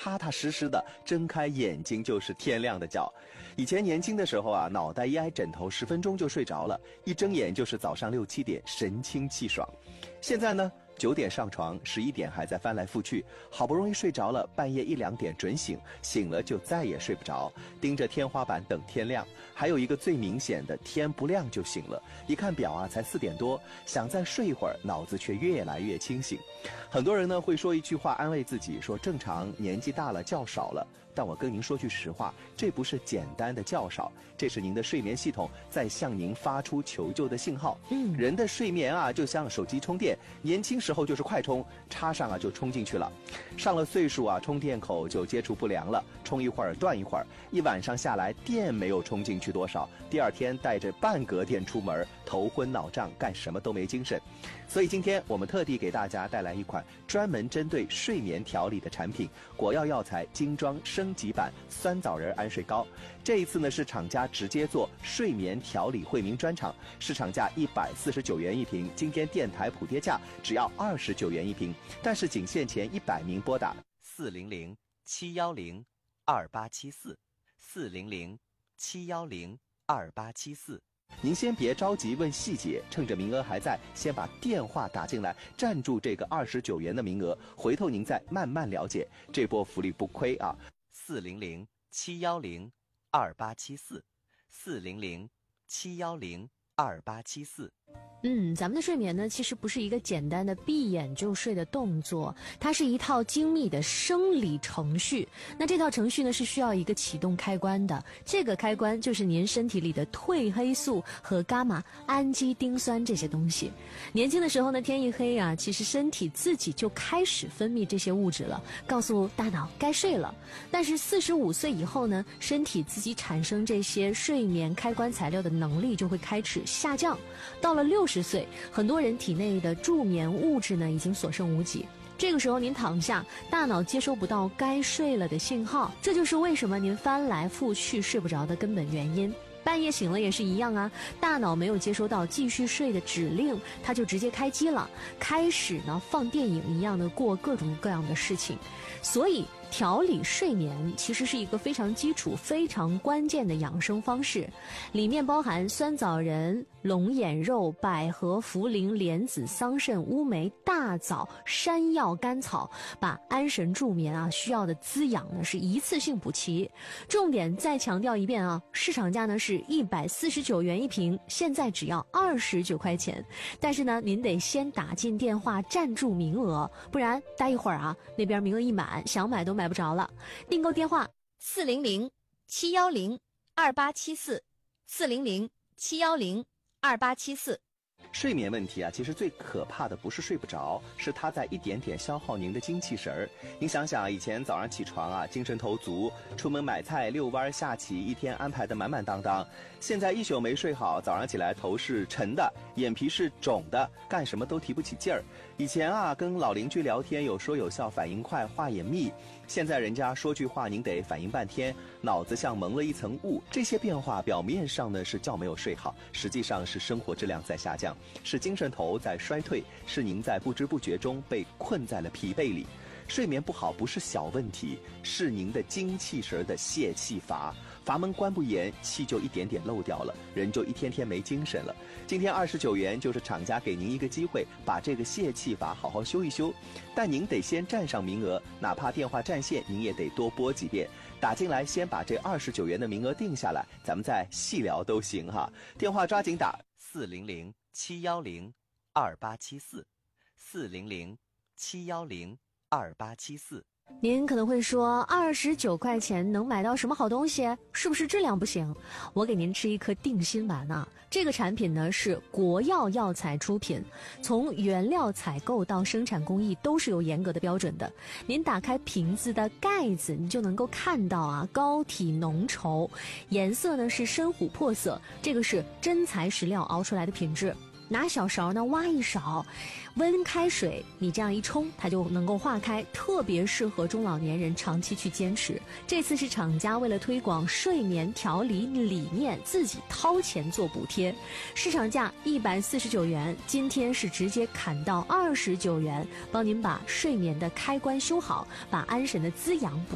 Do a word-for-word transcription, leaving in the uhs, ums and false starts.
踏踏实实的睁开眼睛就是天亮的觉。以前年轻的时候啊，脑袋一挨枕头十分钟就睡着了，一睁眼就是早上六七点，神清气爽。现在呢，九点上床，十一点还在翻来覆去，好不容易睡着了，半夜一两点准醒，醒了就再也睡不着，盯着天花板等天亮。还有一个最明显的，天不亮就醒了，一看表啊，才四点多，想再睡一会儿，脑子却越来越清醒。很多人呢会说一句话安慰自己，说正常，年纪大了觉少了。但我跟您说句实话，这不是简单的觉少，这是您的睡眠系统在向您发出求救的信号。嗯，人的睡眠啊，就像手机充电，年轻时候就是快充，插上啊就充进去了。上了岁数啊，充电口就接触不良了，充一会儿断一会儿，一晚上下来电没有充进去多少，第二天带着半格电出门，头昏脑胀，干什么都没精神。所以今天我们特地给大家带来一款专门针对睡眠调理的产品——果药药材精装升级版酸枣仁安睡膏。这一次呢是厂家直接做睡眠调理惠民专场，市场价一百四十九元一瓶，今天电台普跌价只要二十九元一瓶，但是仅限前一百名拨打四零零七幺零二八七四四零零七幺零二八七四。您先别着急问细节，趁着名额还在，先把电话打进来，占住这个二十九元的名额，回头您再慢慢了解，这波福利不亏啊！四零零七幺零二八七四，四零零七幺零二八七四。 嗯，咱们的睡眠呢，其实不是一个简单的闭眼就睡的动作，它是一套精密的生理程序。那这套程序呢，是需要一个启动开关的，这个开关就是您身体里的褪黑素和伽马氨基丁酸这些东西。年轻的时候呢，天一黑啊，其实身体自己就开始分泌这些物质了，告诉大脑该睡了。但是四十五岁以后呢，身体自己产生这些睡眠开关材料的能力就会开始下降。到了六十岁，很多人体内的助眠物质呢已经所剩无几。这个时候您躺下，大脑接收不到该睡了的信号，这就是为什么您翻来覆去睡不着的根本原因。半夜醒了也是一样啊，大脑没有接收到继续睡的指令，它就直接开机了，开始呢放电影一样的过各种各样的事情。所以调理睡眠其实是一个非常基础非常关键的养生方式，里面包含酸枣仁、龙眼肉、百合、茯苓、莲子、桑葚、乌梅、大枣、山药、甘草，把安神助眠啊需要的滋养呢是一次性补齐。重点再强调一遍啊，市场价呢是一百四十九元一瓶，现在只要二十九块钱。但是呢，您得先打进电话占住名额，不然待一会儿啊，那边名额一满，想买都买不着了。订购电话四零零七幺零二八七四，四零零七幺零二八七四。 睡眠问题啊，其实最可怕的不是睡不着，是它在一点点消耗您的精气神儿。您想想，以前早上起床啊，精神头足，出门买菜、遛弯、下棋，一天安排的满满当当。现在一宿没睡好，早上起来头是沉的，眼皮是肿的，干什么都提不起劲儿。以前啊，跟老邻居聊天有说有笑，反应快，话也密。现在人家说句话，您得反应半天，脑子像蒙了一层雾。这些变化表面上呢是觉没有睡好，实际上是生活质量在下降，是精神头在衰退，是您在不知不觉中被困在了疲惫里。睡眠不好不是小问题，是您的精气神的泄气阀，阀门关不严，气就一点点漏掉了，人就一天天没精神了。今天二十九元就是厂家给您一个机会，把这个泄气阀好好修一修，但您得先占上名额，哪怕电话占线，您也得多拨几遍。打进来，先把这二十九元的名额定下来，咱们再细聊都行哈。电话抓紧打四零零七幺零二八七四，四零零七幺零二八七四。 您可能会说，二十九块钱能买到什么好东西？是不是质量不行？我给您吃一颗定心丸啊！这个产品呢是国药药材出品，从原料采购到生产工艺都是有严格的标准的。您打开瓶子的盖子，你就能够看到啊，膏体浓稠，颜色呢是深琥珀色，这个是真材实料熬出来的品质。拿小勺呢挖一勺，温开水，你这样一冲，它就能够化开，特别适合中老年人长期去坚持。这次是厂家为了推广睡眠调理理念，自己掏钱做补贴，市场价一百四十九元，今天是直接砍到二十九元，帮您把睡眠的开关修好，把安神的滋养补